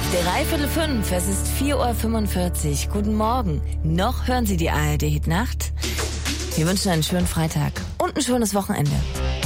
5:03, es ist 4:45 Uhr. Guten Morgen. Noch hören Sie die ARD Hit Nacht. Wir wünschen einen schönen Freitag und ein schönes Wochenende.